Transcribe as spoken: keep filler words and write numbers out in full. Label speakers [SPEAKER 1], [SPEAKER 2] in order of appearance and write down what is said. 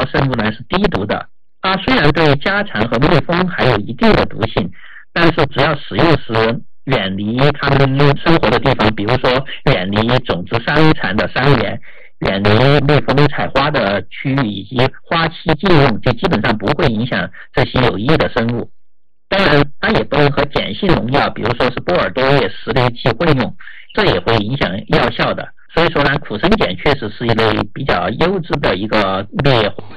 [SPEAKER 1] 生物呢是低毒的。它虽然对家蚕和蜜蜂还有一定的毒性，但是只要使用时远离它们生活的地方，比如说远离种植山蚕的山园，远离蜜蜂采花的区域以及花期禁用，就基本上不会影响这些有益的生物。当然它也不能和碱性农药，比如说是波尔多叶石榴剂混用，这也会影响药效的。所以说呢，苦参碱确实是一类比较优质的一个灭